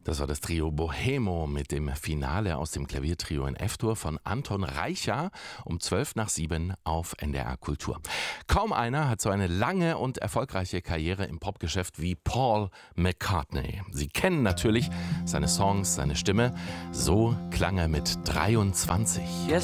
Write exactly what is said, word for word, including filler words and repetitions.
Das war das Trio Bohemo mit dem Finale aus dem Klaviertrio in F-Dur von Anton Reicha um zwölf nach sieben auf N D R Kultur. Kaum einer hat so eine lange und erfolgreiche Karriere im Popgeschäft wie Paul McCartney. Sie kennen natürlich seine Songs, seine Stimme. So klang er mit dreiundzwanzig.